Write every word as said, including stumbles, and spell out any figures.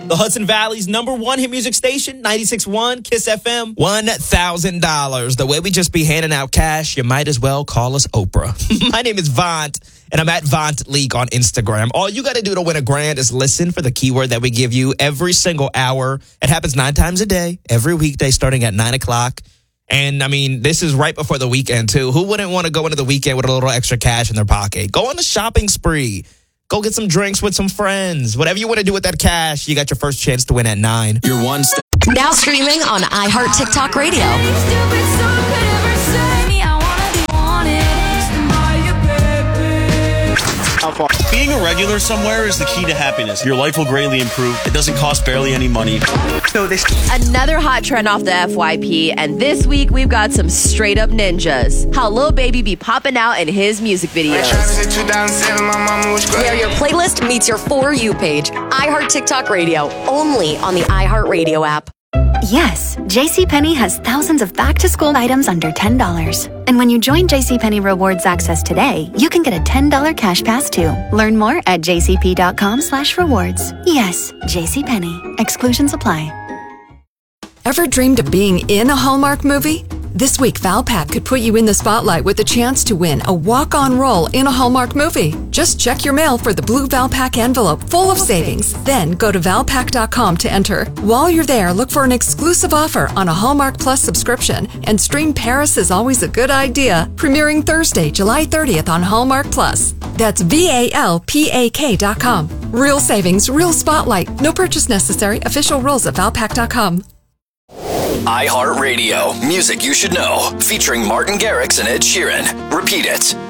The Hudson Valley's number one hit music station, ninety-six point one Kiss F M. one thousand dollars. The way we just be handing out cash, you might as well call us Oprah. My name is Vaunt, and I'm at Vaunt Leak on Instagram. All you got to do to win a grand is listen for the keyword that we give you every single hour. It happens nine times a day, every weekday starting at nine o'clock. And, I mean, this is right before the weekend, too. Who wouldn't want to go into the weekend with a little extra cash in their pocket? Go on a shopping spree. Go get some drinks with some friends. Whatever you want to do with that cash, you got your first chance to win at nine. You're one step. Now streaming on iHeart TikTok Radio. Being a regular somewhere is the key to happiness. Your life will greatly improve. It doesn't cost barely any money. Another hot trend off the F Y P, and this week we've got some straight up ninjas. How Lil Baby be popping out in his music videos. Where your playlist meets your For You page. iHeart TikTok Radio, only on the iHeart Radio app. Yes, JCPenney has thousands of back-to-school items under ten dollars. And when you join JCPenney Rewards Access today, you can get a ten dollars cash pass too. Learn more at jcp.com slash rewards. Yes, JCPenney. Exclusions apply. Ever dreamed of being in a Hallmark movie? This week, Valpak could put you in the spotlight with a chance to win a walk-on role in a Hallmark movie. Just check your mail for the blue Valpak envelope full of savings. Then go to valpak dot com to enter. While you're there, look for an exclusive offer on a Hallmark Plus subscription and stream Paris is Always a Good Idea, premiering Thursday, July thirtieth on Hallmark Plus. That's V A L P A K dot com. Real savings, real spotlight. No purchase necessary. Official rules at valpak dot com. iHeartRadio, music you should know, featuring Martin Garrix and Ed Sheeran. Repeat it.